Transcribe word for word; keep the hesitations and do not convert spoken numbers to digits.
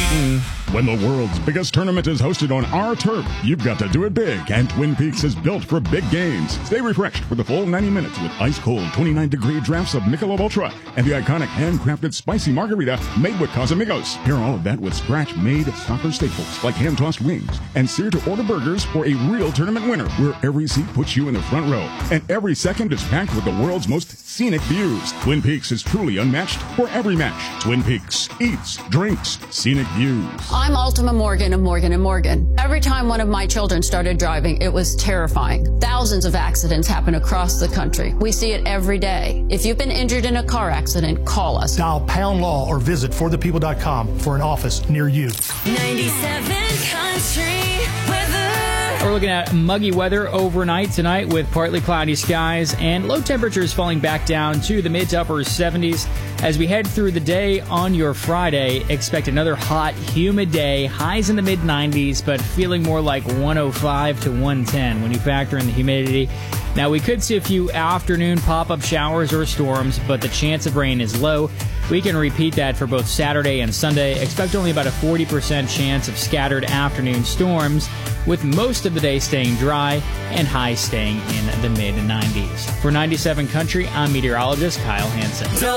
When the world's biggest tournament is hosted on our turf, you've got to do it big, and Twin Peaks is built for big games. Stay refreshed for the full ninety minutes with ice-cold twenty-nine degree drafts of Michelob Ultra and the iconic handcrafted spicy margarita made with Casamigos. Pair all of that with scratch-made soccer staples like hand-tossed wings and sear-to-order burgers for a real tournament winner, where every seat puts you in the front row, and every second is packed with the world's most scenic views. Twin Peaks is truly unmatched for every match. Twin Peaks eats, drinks, scenic views. I'm Ultima Morgan of Morgan and Morgan. Every time one of my children started driving, it was terrifying. Thousands of accidents happen across the country. We see it every day. If you've been injured in a car accident, call us. Dial Pound Law or visit for the people dot com for an office near you. ninety-seven Country Weather. We're looking at muggy weather overnight tonight with partly cloudy skies and low temperatures falling back down to the mid to upper seventies. As we head through the day on your Friday, expect another hot, humid day, highs in the mid nineties, but feeling more like one oh five to one ten when you factor in the humidity. Now, we could see a few afternoon pop-up showers or storms, but the chance of rain is low. We can repeat that for both Saturday and Sunday. Expect only about a forty percent chance of scattered afternoon storms, with most of the day staying dry and highs staying in the mid nineties. For ninety-seven Country, I'm meteorologist Kyle Hansen.